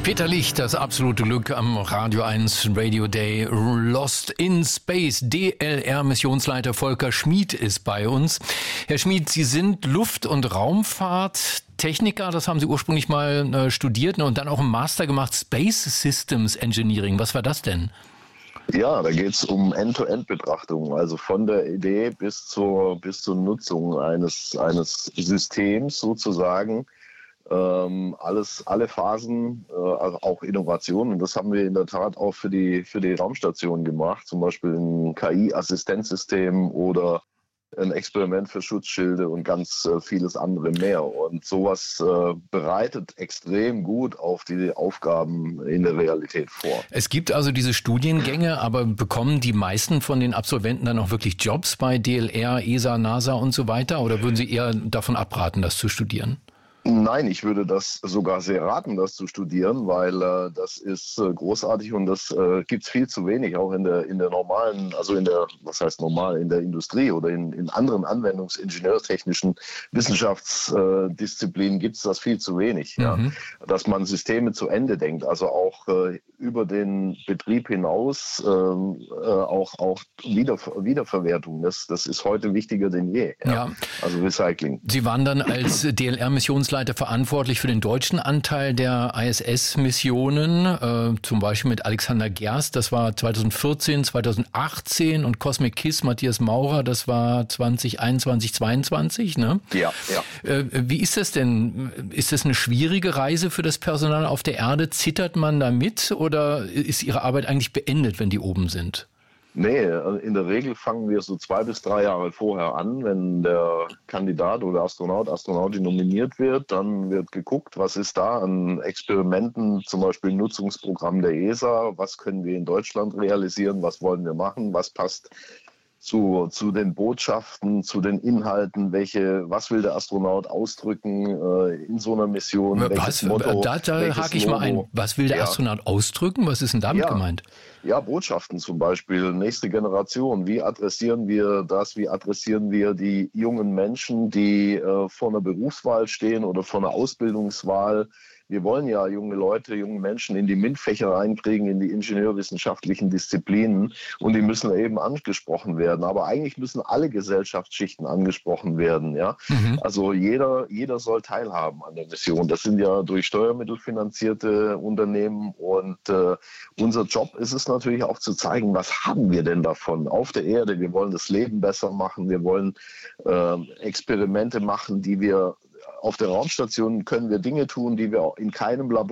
Peter Licht, das absolute Glück am Radio 1 Radio Day. Lost in Space. DLR-Missionsleiter Volker Schmid ist bei uns. Herr Schmid, Sie sind Luft- und Raumfahrttechniker. Das haben Sie ursprünglich mal studiert und dann auch einen Master gemacht. Space Systems Engineering. Was war das denn? Ja, da geht es um End-to-End-Betrachtung, also von der Idee bis zur Nutzung eines Systems sozusagen. Alle Phasen, also auch Innovationen. Und das haben wir in der Tat auch für die Raumstation gemacht, zum Beispiel ein KI-Assistenzsystem oder ein Experiment für Schutzschilde und ganz vieles andere mehr. Und sowas bereitet extrem gut auf die Aufgaben in der Realität vor. Es gibt also diese Studiengänge, aber bekommen die meisten von den Absolventen dann auch wirklich Jobs bei DLR, ESA, NASA und so weiter? Oder würden Sie eher davon abraten, das zu studieren? Nein, ich würde das sogar sehr raten, das zu studieren, weil das ist großartig und das gibt's viel zu wenig, auch in der normalen, also was heißt normal, in der Industrie oder in anderen anwendungsingenieurstechnischen Wissenschaftsdisziplinen gibt's das viel zu wenig, ja. Dass man Systeme zu Ende denkt, also auch über den Betrieb hinaus, auch Wiederverwertung, das ist heute wichtiger denn je, ja. Also Recycling. Sie waren dann als DLR-Missionsleiter verantwortlich für den deutschen Anteil der ISS-Missionen, zum Beispiel mit Alexander Gerst, das war 2014, 2018 und Cosmic Kiss, Matthias Maurer, das war 2021, 2022, ne? Ja. Wie ist das denn? Ist das eine schwierige Reise für das Personal auf der Erde? Zittert man da mit oder ist Ihre Arbeit eigentlich beendet, wenn die oben sind? Nee, in der Regel fangen wir so 2 bis 3 Jahre vorher an. Wenn der Kandidat oder Astronautin nominiert wird, dann wird geguckt, was ist da an Experimenten, zum Beispiel Nutzungsprogramm der ESA, was können wir in Deutschland realisieren, was wollen wir machen, was passt zu den Botschaften, zu den Inhalten, was will der Astronaut ausdrücken in so einer Mission, welches Motto, da hake ich mal ein. Was will der Astronaut ausdrücken? Was ist denn damit gemeint? Ja, Botschaften zum Beispiel, nächste Generation. Wie adressieren wir das? Wie adressieren wir die jungen Menschen, die vor einer Berufswahl stehen oder vor einer Ausbildungswahl? Wir wollen ja junge Menschen in die MINT-Fächer reinkriegen, in die ingenieurwissenschaftlichen Disziplinen und die müssen eben angesprochen werden. Aber eigentlich müssen alle Gesellschaftsschichten angesprochen werden. Ja? Also jeder soll teilhaben an der Mission. Das sind ja durch Steuermittel finanzierte Unternehmen und unser Job ist es natürlich auch zu zeigen, was haben wir denn davon auf der Erde. Wir wollen das Leben besser machen, wir wollen Experimente machen, die wir auf der Raumstation können wir Dinge tun, die wir in keinem Labor